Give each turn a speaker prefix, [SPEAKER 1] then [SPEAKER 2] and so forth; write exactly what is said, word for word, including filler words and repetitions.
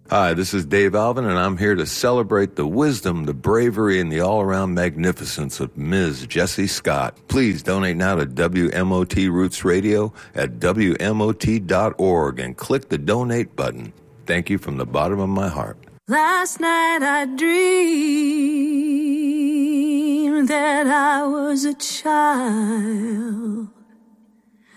[SPEAKER 1] Hi, this is Dave Alvin, and I'm here to celebrate the wisdom, the bravery, and the all-around magnificence of Miz Jessie Scott. Please donate now to W M O T Roots Radio at W M O T dot org and click the donate button. Thank you from the bottom of my heart.
[SPEAKER 2] Last night I dreamed that I was a child